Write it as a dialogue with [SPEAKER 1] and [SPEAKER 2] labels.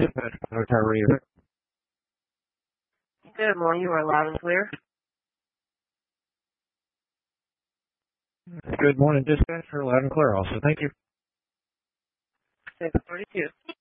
[SPEAKER 1] Dispatch, how are you?
[SPEAKER 2] Good morning. You are loud and clear.
[SPEAKER 1] Good morning, dispatch. Loud and clear also. Thank you.
[SPEAKER 2] 642.